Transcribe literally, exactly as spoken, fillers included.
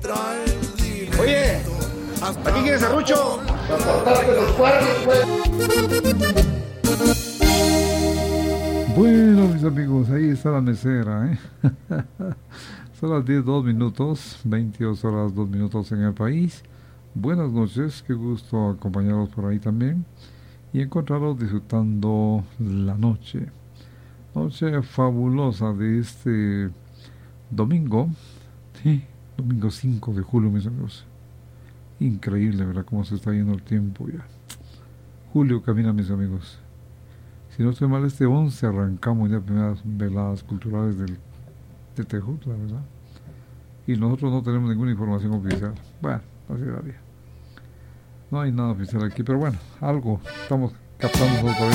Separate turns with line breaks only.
Oye, ¿aquí quieres serrucho? Para cortarte los cuernos, güey.
Bueno, mis amigos, ahí está la mesera, ¿eh? Son las diez, dos minutos, veintidós horas, dos minutos en el país. Buenas noches, qué gusto acompañarlos por ahí también y encontrarlos disfrutando la noche. Noche fabulosa de este domingo, sí, domingo cinco de julio, mis amigos. Increíble, ¿verdad? Cómo se está yendo el tiempo ya. Julio camina, mis amigos. Si no estoy mal, este once arrancamos ya primeras veladas culturales del, de Tejutla, ¿verdad? Y nosotros no tenemos ninguna información oficial. Bueno, así daría. No hay nada oficial aquí, pero bueno, algo estamos captando nosotros